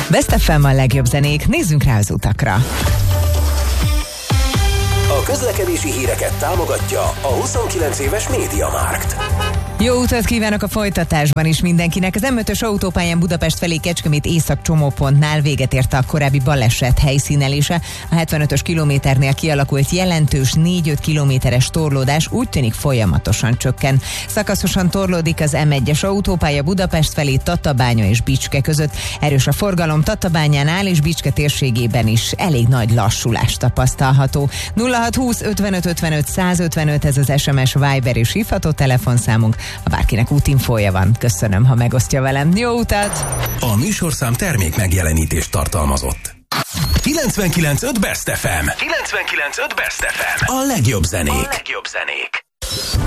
Best FM a legjobb zenék, nézzünk rá az utakra. A közlekedési híreket támogatja a 29 éves MediaMarkt. Jó utat kívánok a folytatásban is mindenkinek. Az M5-ös autópályán Budapest felé Kecskemét észak csomópontnál véget ért a korábbi baleset helyszínelése. A 75-ös kilométernél kialakult jelentős 4-5 kilométeres torlódás úgy tűnik folyamatosan csökken. Szakaszosan torlódik az M1-es autópálya Budapest felé Tatabánya és Bicske között. Erős a forgalom Tatabányánál és Bicske térségében is elég nagy lassulás tapasztalható. 0620 55 55 155 ez az SMS, Viber és hívható telefonszámunk. Ha bárkinek útinfója van, köszönöm, ha megosztja velem. Jó utat! A műsorszám termék megjelenítést tartalmazott. 99.5 Best FM. 99.5 Best FM. A legjobb zenék.